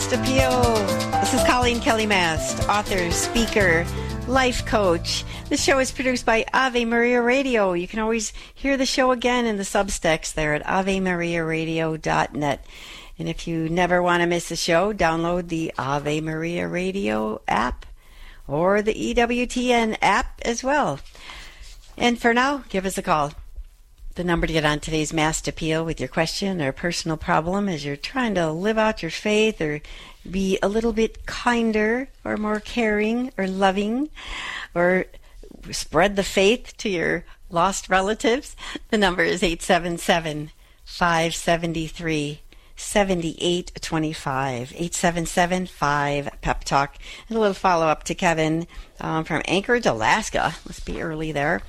Mast Appeal. This is Colleen Kelly Mast, author, speaker, life coach. The show is produced by Ave Maria Radio. You can always hear the show again in the Substacks there at AveMariaRadio.net. And if you never want to miss a show, download the Ave Maria Radio app or the EWTN app as well. And for now, give us a call. The number to get on today's Mast Appeal with your question or personal problem as you're trying to live out your faith or be a little bit kinder or more caring or loving or spread the faith to your lost relatives. The number is 877-573-7825. 877-5-PEP-TALK. And a little follow-up to Kevin from Anchorage, Alaska. Must be early there.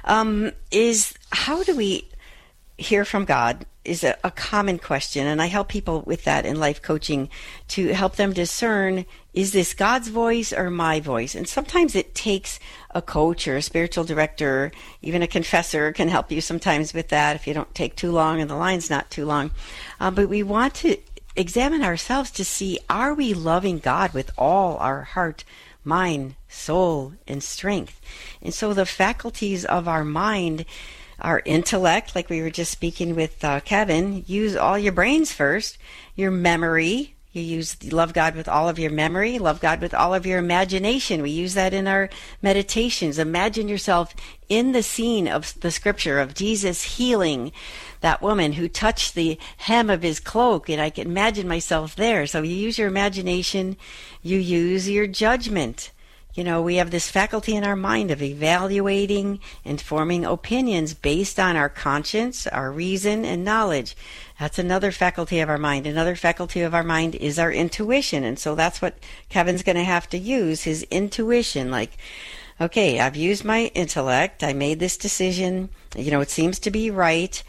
Is how do we hear from God is a common question, and I help people with that in life coaching to help them discern, is this God's voice or my voice? And sometimes it takes a coach or a spiritual director, even a confessor can help you sometimes with that if you don't take too long and the line's not too long. But we want to examine ourselves to see, are we loving God with all our heart, mind, soul, and strength? And so the faculties of our mind, our intellect, like we were just speaking with Kevin, use all your brains first. Your memory, you love God with all of your memory, love God with all of your imagination. We use that in our meditations. Imagine yourself in the scene of the scripture of Jesus healing that woman who touched the hem of his cloak, and I can imagine myself there. So you use your imagination, you use your judgment. You know, we have this faculty in our mind of evaluating and forming opinions based on our conscience, our reason, and knowledge. That's another faculty of our mind. Another faculty of our mind is our intuition. And so that's what Kevin's going to have to use, his intuition. Like, okay, I've used my intellect. I made this decision. You know, it seems to be right.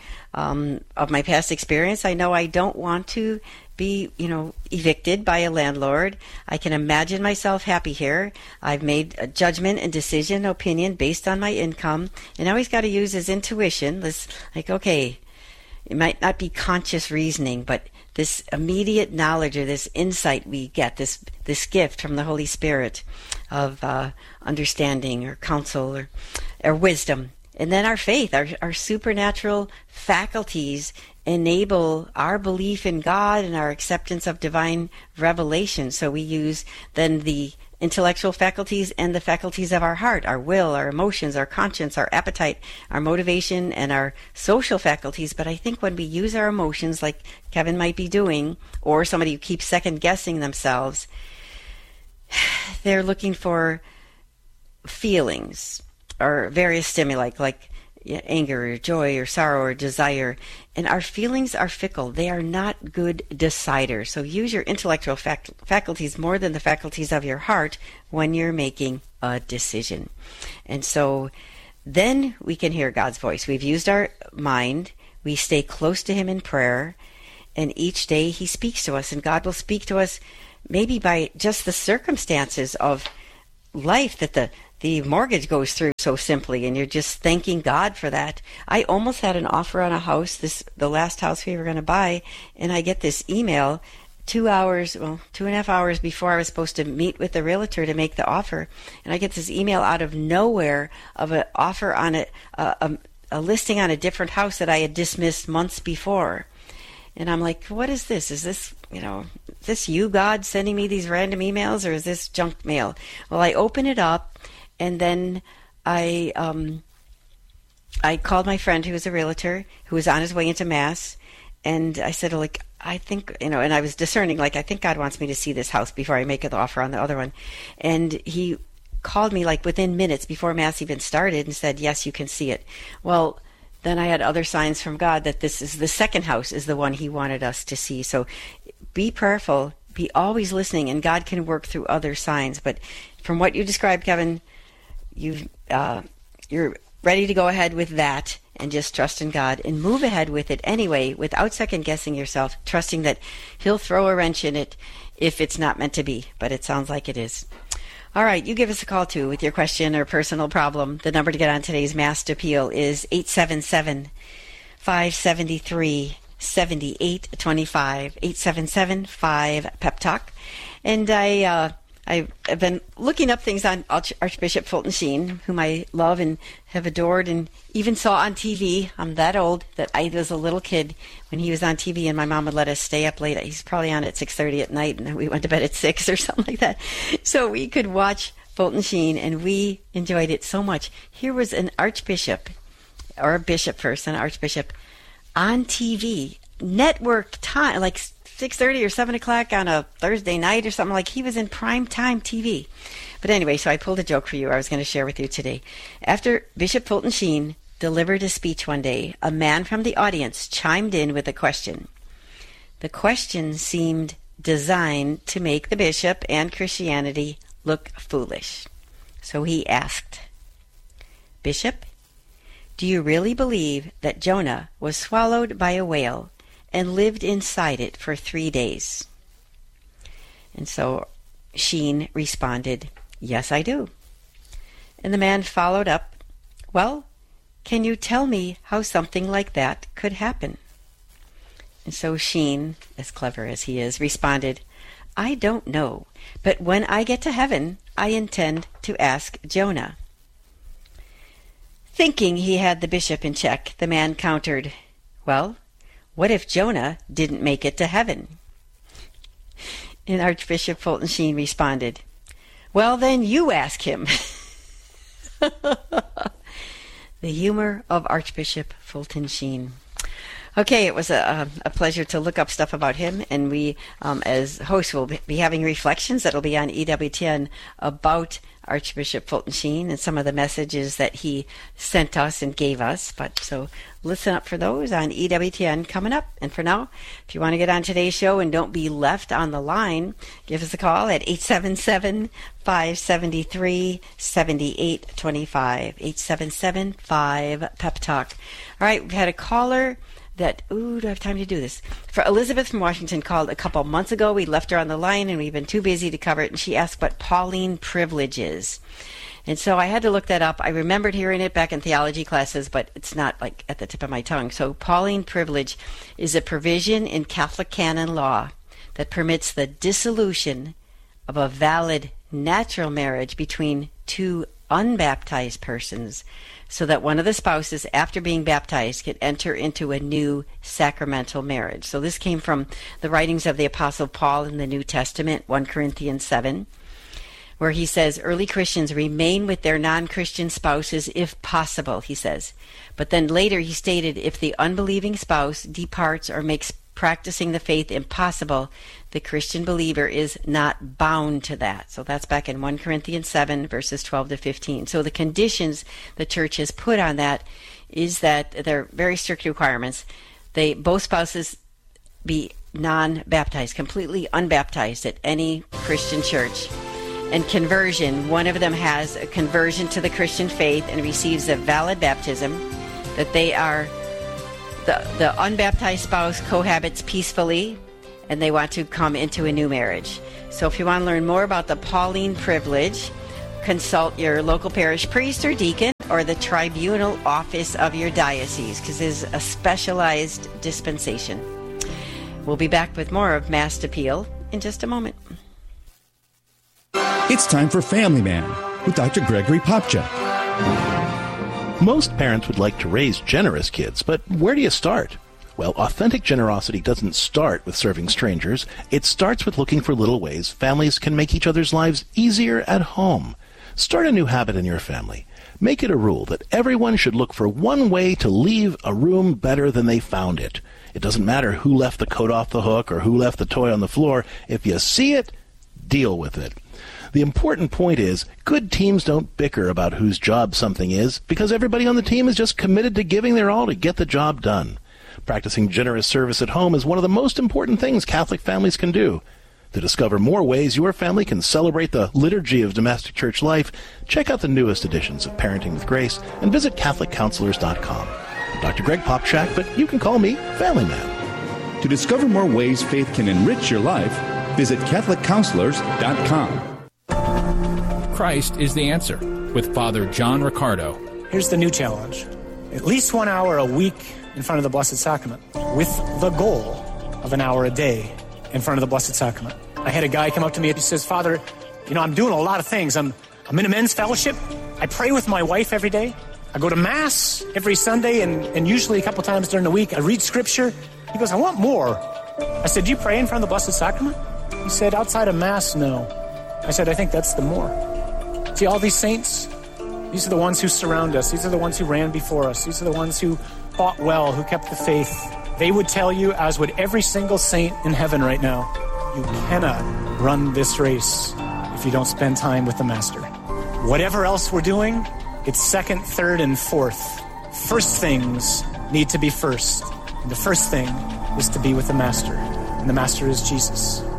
Of my past experience, I know I don't want to be, evicted by a landlord. I can imagine myself happy here. I've made a judgment and decision, opinion based on my income. And now he's got to use his intuition. This, okay, it might not be conscious reasoning, but this immediate knowledge or this insight we get, this gift from the Holy Spirit of understanding or counsel or wisdom. And then our faith, our supernatural faculties enable our belief in God and our acceptance of divine revelation. So we use then the intellectual faculties and the faculties of our heart, our will, our emotions, our conscience, our appetite, our motivation, and our social faculties. But I think when we use our emotions, like Kevin might be doing, or somebody who keeps second-guessing themselves, they're looking for feelings or various stimuli like anger or joy or sorrow or desire. And our feelings are fickle. They are not good deciders. So use your intellectual faculties more than the faculties of your heart when you're making a decision. And so then we can hear God's voice. We've used our mind. We stay close to Him in prayer. And each day He speaks to us. And God will speak to us maybe by just the circumstances of life that the mortgage goes through so simply, and you're just thanking God for that. I almost had an offer on a house, the last house we were going to buy, and I get this email 2.5 hours before I was supposed to meet with the realtor to make the offer, and I get this email out of nowhere of an offer on a listing on a different house that I had dismissed months before. And I'm like, what is this? Is this, is this you, God, sending me these random emails, or is this junk mail? Well, I open it up, and then I called my friend who was a realtor who was on his way into Mass, and I said, I think, and I was discerning, I think God wants me to see this house before I make the offer on the other one. And he called me within minutes before Mass even started and said, yes, you can see it. Well, then I had other signs from God that this is the second house is the one He wanted us to see. So be prayerful, be always listening, and God can work through other signs. But from what you described, Kevin, you're ready to go ahead with that and just trust in God and move ahead with it anyway without second-guessing yourself, trusting that He'll throw a wrench in it if it's not meant to be, but it sounds like it is. All right, you give us a call, too, with your question or personal problem. The number to get on today's Mast Appeal is 877-573-7825. 877-578-25, 877-5-PEP-TALK. And I've been looking up things on Archbishop Fulton Sheen, whom I love and have adored and even saw on TV. I'm that old that I was a little kid when he was on TV, and my mom would let us stay up late. He's probably on at 6:30 at night, and we went to bed at 6 or something like that. So we could watch Fulton Sheen, and we enjoyed it so much. Here was an archbishop, or a bishop first, an archbishop, on TV, network time, like 6:30 or 7 o'clock on a Thursday night or something. Like, he was in prime time TV. But anyway, so I pulled a joke for you I was going to share with you today. After Bishop Fulton Sheen delivered a speech one day, a man from the audience chimed in with a question. The question seemed designed to make the bishop and Christianity look foolish. So he asked, "Bishop, do you really believe that Jonah was swallowed by a whale and lived inside it for 3 days?" And so Sheen responded, "Yes, I do." And the man followed up, "Well, can you tell me how something like that could happen?" And so Sheen, as clever as he is, responded, "I don't know, but when I get to heaven, I intend to ask Jonah." Thinking he had the bishop in check, the man countered, "Well, what if Jonah didn't make it to heaven?" And Archbishop Fulton Sheen responded, "Well, then you ask him." The humor of Archbishop Fulton Sheen. Okay, it was a pleasure to look up stuff about him, and we, as hosts, will be having reflections that'll be on EWTN about Archbishop Fulton Sheen and some of the messages that he sent us and gave us. But so listen up for those on EWTN coming up. And for now, if you want to get on today's show and don't be left on the line, give us a call at 877-573-7825, 877-5-PEP-TALK. All right, we've had a caller that, do I have time to do this? For Elizabeth from Washington called a couple months ago. We left her on the line, and we've been too busy to cover it, and she asked what Pauline privilege is. And so I had to look that up. I remembered hearing it back in theology classes, but it's not like at the tip of my tongue. So Pauline privilege is a provision in Catholic canon law that permits the dissolution of a valid natural marriage between two unbaptized persons, so that one of the spouses, after being baptized, can enter into a new sacramental marriage. So this came from the writings of the Apostle Paul in the New Testament, 1 Corinthians 7, where he says, early Christians remain with their non-Christian spouses if possible, he says. But then later he stated, if the unbelieving spouse departs or makes practicing the faith impossible, the Christian believer is not bound to that. So that's back in 1 Corinthians 7, verses 12 to 15. So the conditions the church has put on that is that they're very strict requirements. Both spouses be non-baptized, completely unbaptized at any Christian church. And conversion, one of them has a conversion to the Christian faith and receives a valid baptism, that they are the unbaptized spouse cohabits peacefully, and they want to come into a new marriage. So if you want to learn more about the Pauline privilege, consult your local parish priest or deacon or the tribunal office of your diocese, because it is a specialized dispensation. We'll be back with more of Mass Appeal in just a moment. It's time for Family Man with Dr. Gregory Popcak. Most parents would like to raise generous kids, but where do you start? Well, authentic generosity doesn't start with serving strangers. It starts with looking for little ways families can make each other's lives easier at home. Start a new habit in your family. Make it a rule that everyone should look for one way to leave a room better than they found it. It doesn't matter who left the coat off the hook or who left the toy on the floor. If you see it, deal with it. The important point is, good teams don't bicker about whose job something is, because everybody on the team is just committed to giving their all to get the job done. Practicing generous service at home is one of the most important things Catholic families can do. To discover more ways your family can celebrate the liturgy of domestic church life, check out the newest editions of Parenting with Grace and visit CatholicCounselors.com. I'm Dr. Greg Popcak, but you can call me Family Man. To discover more ways faith can enrich your life, visit CatholicCounselors.com. Christ is the answer with Father John Riccardo. Here's the new challenge. At least 1 hour a week in front of the Blessed Sacrament with the goal of an hour a day in front of the Blessed Sacrament. I had a guy come up to me and he says, Father, I'm doing a lot of things. I'm in a men's fellowship. I pray with my wife every day. I go to Mass every Sunday and usually a couple times during the week. I read Scripture. He goes, I want more. I said, do you pray in front of the Blessed Sacrament? He said, outside of Mass, no. I said, I think that's the more. See, all these saints, these are the ones who surround us. These are the ones who ran before us. These are the ones who fought well, who kept the faith. They would tell you, as would every single saint in heaven right now, you cannot run this race if you don't spend time with the Master. Whatever else we're doing, it's second, third, and fourth. First things need to be first. And the first thing is to be with the Master. And the Master is Jesus.